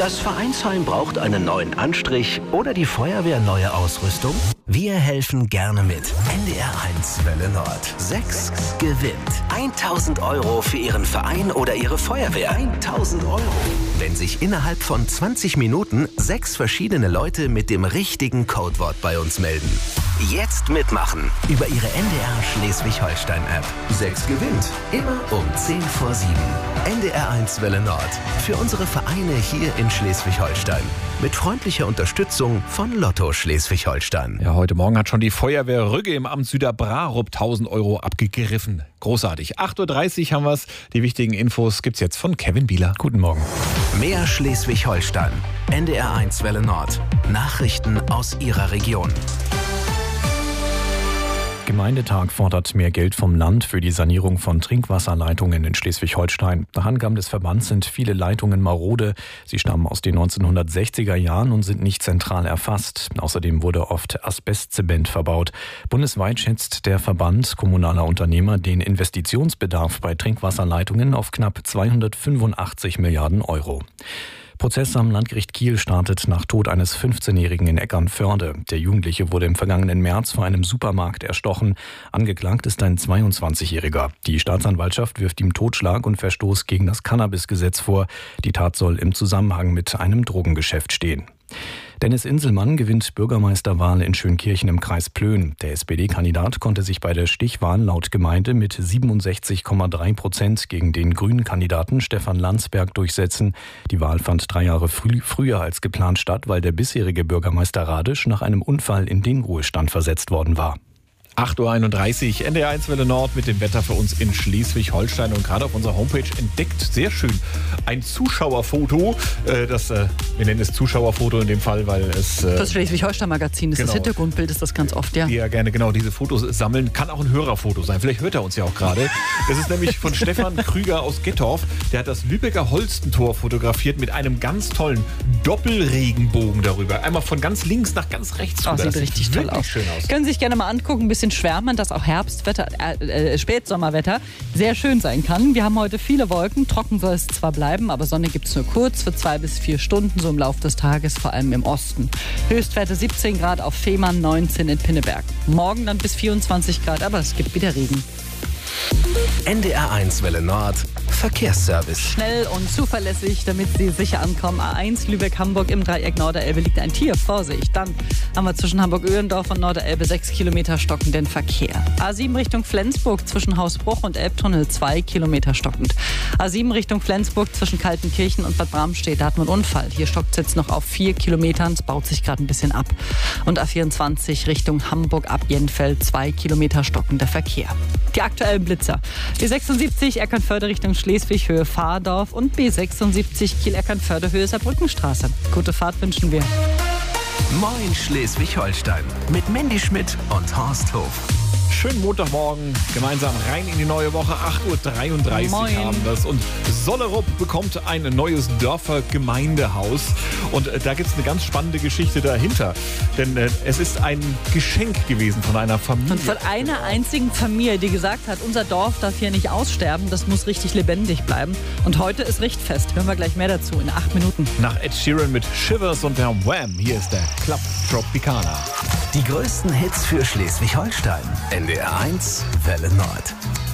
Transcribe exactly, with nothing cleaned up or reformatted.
Das Vereinsheim braucht einen neuen Anstrich oder die Feuerwehr neue Ausrüstung? Wir helfen gerne mit. N D R eins Welle Nord. sechs gewinnt. tausend Euro für Ihren Verein oder Ihre Feuerwehr. tausend Euro. Wenn sich innerhalb von zwanzig Minuten sechs verschiedene Leute mit dem richtigen Codewort bei uns melden. Jetzt mitmachen über Ihre N D R Schleswig-Holstein-App. sechs gewinnt. Immer um zehn vor sieben. N D R eins Welle Nord. Für unsere Vereine hier in Schleswig-Holstein. Mit freundlicher Unterstützung von Lotto Schleswig-Holstein. Ja, heute Morgen hat schon die Feuerwehr Rügge im Amt Süderbrarup tausend Euro abgegriffen. Großartig. acht Uhr dreißig haben wir es. Die wichtigen Infos gibt's jetzt von Kevin Bieler. Guten Morgen. Mehr Schleswig-Holstein. N D R eins Welle Nord. Nachrichten aus Ihrer Region. Gemeindetag fordert mehr Geld vom Land für die Sanierung von Trinkwasserleitungen in Schleswig-Holstein. Nach Angaben des Verbands sind viele Leitungen marode. Sie stammen aus den neunzehnhundertsechziger Jahren und sind nicht zentral erfasst. Außerdem wurde oft Asbestzement verbaut. Bundesweit schätzt der Verband kommunaler Unternehmer den Investitionsbedarf bei Trinkwasserleitungen auf knapp zweihundertfünfundachtzig Milliarden Euro. Prozess am Landgericht Kiel startet nach Tod eines fünfzehnjährigen in Eckernförde. Der Jugendliche wurde im vergangenen März vor einem Supermarkt erstochen. Angeklagt ist ein zweiundzwanzigjähriger. Die Staatsanwaltschaft wirft ihm Totschlag und Verstoß gegen das Cannabisgesetz vor. Die Tat soll im Zusammenhang mit einem Drogengeschäft stehen. Dennis Inselmann gewinnt Bürgermeisterwahl in Schönkirchen im Kreis Plön. Der S P D-Kandidat konnte sich bei der Stichwahl laut Gemeinde mit siebenundsechzig Komma drei Prozent gegen den grünen Kandidaten Stefan Landsberg durchsetzen. Die Wahl fand drei Jahre früh, früher als geplant statt, weil der bisherige Bürgermeister Radisch nach einem Unfall in den Ruhestand versetzt worden war. acht Uhr einunddreißig, N D R eins Welle Nord mit dem Wetter für uns in Schleswig-Holstein. Und gerade auf unserer Homepage entdeckt, sehr schön, ein Zuschauerfoto. Äh, das, äh, wir nennen es Zuschauerfoto in dem Fall, weil es... Äh, das Schleswig-Holstein-Magazin ist genau. Das Hintergrundbild, ist das ganz oft, ja. Ja, gerne genau diese Fotos sammeln. Kann auch ein Hörerfoto sein. Vielleicht hört er uns ja auch gerade. Das ist nämlich von Stefan Krüger aus Gettorf. Der hat das Lübecker Holstentor fotografiert mit einem ganz tollen Doppelregenbogen darüber. Einmal von ganz links nach ganz rechts. Oh, sieht das richtig sieht toll wirklich aus. schön aus. Können Sie sich gerne mal angucken, ein bisschen schwärmen, dass auch Herbstwetter, äh, äh, Spätsommerwetter sehr schön sein kann. Wir haben heute viele Wolken, trocken soll es zwar bleiben, aber Sonne gibt es nur kurz für zwei bis vier Stunden, so im Laufe des Tages, vor allem im Osten. Höchstwerte siebzehn Grad auf Fehmarn, neunzehn in Pinneberg. Morgen dann bis vierundzwanzig Grad, aber es gibt wieder Regen. N D R eins Welle Nord. Verkehrsservice. Schnell und zuverlässig, damit Sie sicher ankommen. A eins Lübeck-Hamburg im Dreieck Norderelbe liegt ein Tier. Vorsicht. Dann haben wir zwischen Hamburg-Öhrendorf und Norderelbe sechs Kilometer stockenden Verkehr. A sieben Richtung Flensburg zwischen Hausbruch und Elbtunnel zwei Kilometer stockend. A sieben Richtung Flensburg zwischen Kaltenkirchen und Bad Bramstedt, da hat man einen Unfall. Hier stockt es jetzt noch auf vier Kilometern. Es baut sich gerade ein bisschen ab. Und A vierundzwanzig Richtung Hamburg ab Jenfeld zwei Kilometer stockender Verkehr. Die aktuellen Blitzer. B sechsundsiebzig Eckernförde Richtung Schleswig, Höhe Fahrdorf und B sechsundsiebzig Kiel-Eckernförde, Höhe Saarbrückenstraße. Gute Fahrt wünschen wir. Moin Schleswig-Holstein mit Mandy Schmidt und Horst Hof. Schönen Montagmorgen, gemeinsam rein in die neue Woche. acht Uhr dreiunddreißig Moin. haben wir es. Und Sollerup bekommt ein neues Dörfer-Gemeindehaus. Und äh, da gibt es eine ganz spannende Geschichte dahinter. Denn äh, es ist ein Geschenk gewesen von einer Familie. Und von einer einzigen Familie, die gesagt hat, unser Dorf darf hier nicht aussterben, das muss richtig lebendig bleiben. Und heute ist Richtfest. Hören wir gleich mehr dazu in acht Minuten. Nach Ed Sheeran mit Shivers und der Wham! Hier ist der Club Tropicana. Die größten Hits für Schleswig-Holstein. N D R eins Welle Nord.